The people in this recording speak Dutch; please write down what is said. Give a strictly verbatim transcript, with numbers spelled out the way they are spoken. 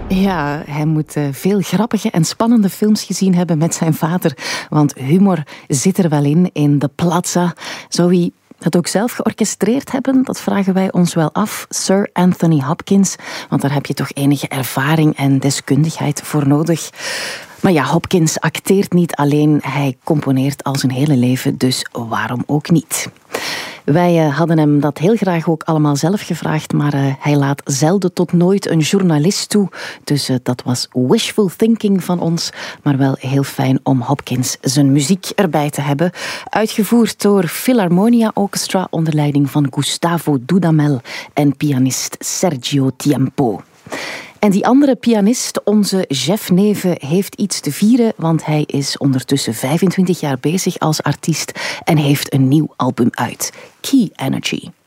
Ja, hij moet uh, veel grappige en spannende films gezien hebben met zijn vader. Want humor zit er wel in, in The Plaza. Zou hij het ook zelf georchestreerd hebben? Dat vragen wij ons wel af. Sir Anthony Hopkins, want daar heb je toch enige ervaring en deskundigheid voor nodig. Maar ja, Hopkins acteert niet alleen, hij componeert al zijn hele leven, dus waarom ook niet? Wij uh, hadden hem dat heel graag ook allemaal zelf gevraagd, maar uh, hij laat zelden tot nooit een journalist toe. Dus uh, dat was wishful thinking van ons, maar wel heel fijn om Hopkins zijn muziek erbij te hebben. Uitgevoerd door Philharmonia Orchestra onder leiding van Gustavo Dudamel en pianist Sergio Tiempo. En die andere pianist, onze Jeff Neven, heeft iets te vieren, want hij is ondertussen vijfentwintig jaar bezig als artiest en heeft een nieuw album uit, Key Energy.